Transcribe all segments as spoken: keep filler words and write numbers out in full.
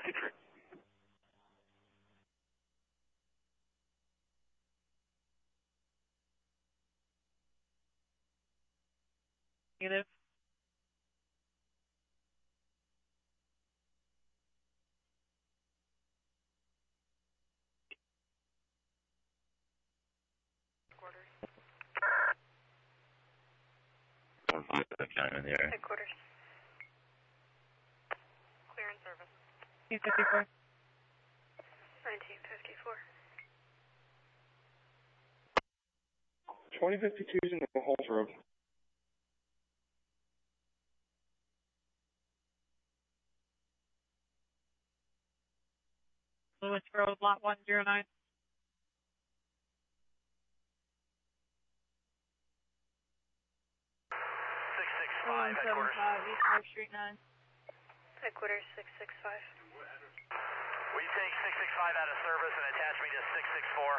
Negative. Quarters. One five nine in the air. Headquarters. Clear in service. nineteen fifty-four. nineteen fifty-four. twenty fifty-two is in the Holt Road. Lewis Road, lot one zero nine. six six five, headquarters. East North Street nine. Headquarters six six five. Will you take six six five out of service and attach me to six six four?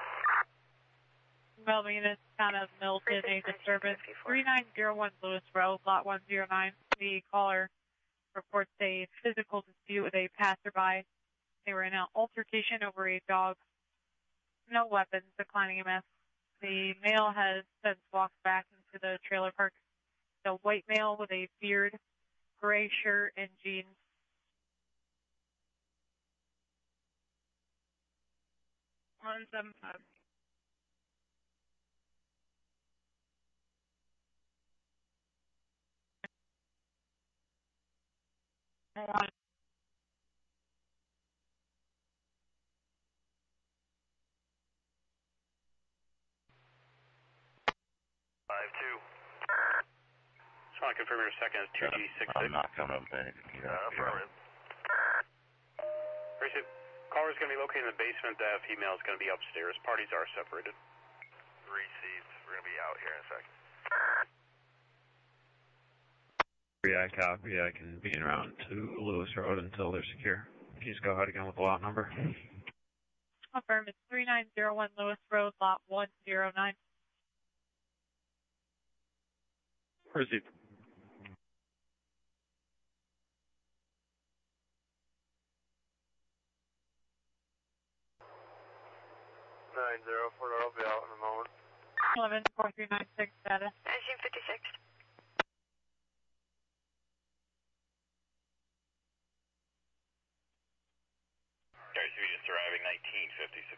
Well, units kind of melted a disturbance. three nine zero one Lewis Road, lot one zero nine. The caller reports a physical dispute with a passerby. They were in an altercation over a dog. No weapons, declining E M S. The male has since walked back into the trailer park. The white male with a beard, gray shirt, and jeans. one seven five. five two. Just want to confirm your second is two G six six. I'm not coming up there. You know, affirmative. Appreciate it. Caller's going to be located in the basement. That female is going to be upstairs. Parties are separated. Received. We're going to be out here in a second. Yeah, copy. I can be en route to Lewis Road until they're secure. Can you just go ahead again with the lot number? Confirm it's three nine zero one Lewis Road, lot one zero nine. Proceed. nine zero four, I'll be out in a moment. eleven four three nine six status. nineteen fifty-six. Gary three just arriving, nineteen fifty-six.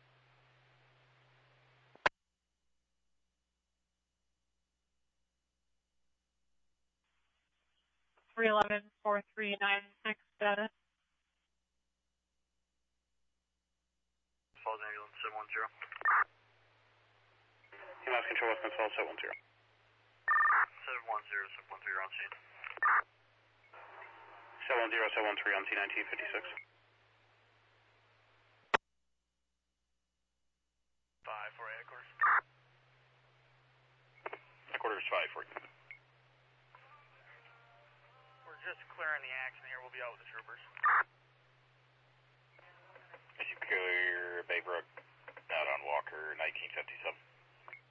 three eleven four three nine six status. Falls ambulance seven one zero. E M S control, West Console seven one zero. seven one zero, seven one zero on scene. seven one zero, seven one three on scene, nineteen fifty-six. five for headquarters. Headquarters five for you. We're just clearing the action here. We'll be out with the troopers. As you clear Baybrook, out on Walker, nineteen fifty-seven.